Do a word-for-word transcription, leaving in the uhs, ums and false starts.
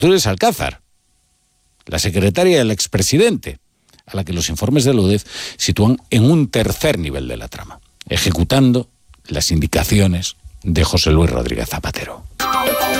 Dolores Alcázar, la secretaria del expresidente, a la que los informes de la U D E F sitúan en un tercer nivel de la trama, ejecutando las indicaciones de José Luis Rodríguez Zapatero.